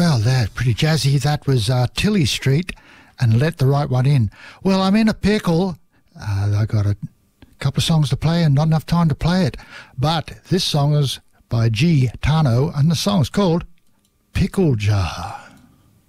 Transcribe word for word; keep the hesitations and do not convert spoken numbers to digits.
Well, that's pretty jazzy. That was uh, Tilly Street and Let the Right One In. Well, I'm in a pickle. Uh, I got a couple of songs to play and not enough time to play it. But this song is by G. Tano, and the song's called Pickle Jar.